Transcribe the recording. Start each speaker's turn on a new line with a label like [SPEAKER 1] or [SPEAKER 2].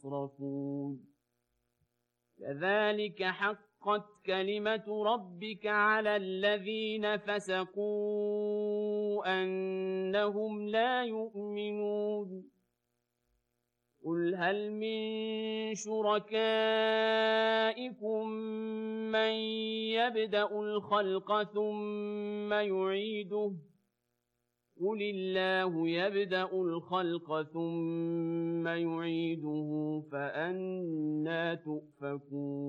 [SPEAKER 1] يصرفون كذلك حقت كلمة ربك على الذين فسقوا أنهم لا يؤمنون قل هل من شركائكم من يبدأ الخلق ثم يعيده قل الله يبدأ الخلق ثم يعيده فأنى تؤفكون